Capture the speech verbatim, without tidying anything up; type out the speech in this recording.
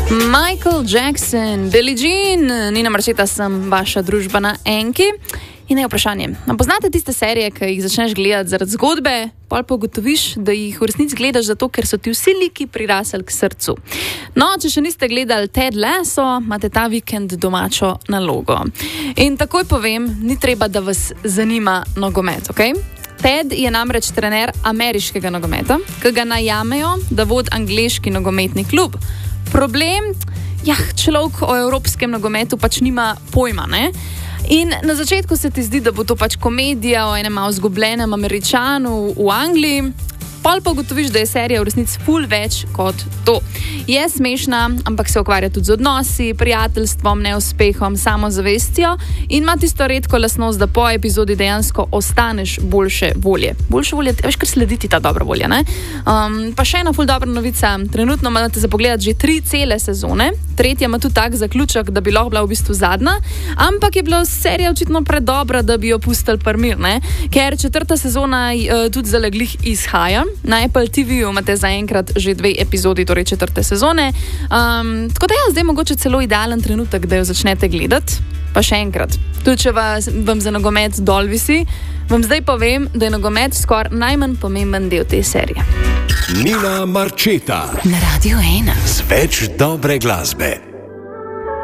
Michael Jackson, Billie Jean, Nina Marčeta, sem vaša družba na Enki. In je vprašanje, poznate tiste serije, ki jih začneš gledati zaradi zgodbe, pol pa ugotoviš, da jih v resnici gledaš zato, ker so ti vsi liki prirasli k srcu. No, če še niste gledali Ted Lasso, imate ta vikend domačo nalogo. In takoj povem, ni treba, da vas zanima nogomet, okej? Ted je namreč trener ameriškega nogometa, ki ga najamejo, da vodi angleški nogometni klub. Problem, ja, človek o evropskem nogometu pač nima pojma, ne? In na začetku se ti zdi, da bo to pač komedija o enem malo zgubljenem Američanu v Angliji, pol pa ugotoviš, da je serija v resnici ful več kot to. Je smešna, ampak se ukvarja tudi z odnosi, prijateljstvom, neuspehom, samozavestjo in ima tisto redko lastnost, da po epizodi dejansko ostaneš boljše volje. Boljše volje, veš, kar slediti ta dobra volja, ne? Um, pa še ena ful dobra novica. Trenutno imate za pogled že tri cele sezone, tretja ima tudi tak zaključek, da bi lahko bila v bistvu zadnja, ampak je bila serija očitno predobra, da bi jo pustili pri mir, ne? Ker četrta sezona uh, tudi zaleglih izhaja. Na Apple T V-ju imate zaenkrat že dve epizodi, torej četrte sezone. Um, tako da ja, zdaj mogoče celo idealen trenutek, da jo začnete gledati. Pa še enkrat, tudi če vas, vam za nogomet dol visi, vam zdaj povem, da je nogomet skoraj najmanj pomemben del te serije. Nina Marčeta na Radio ena. Z več dobre glasbe.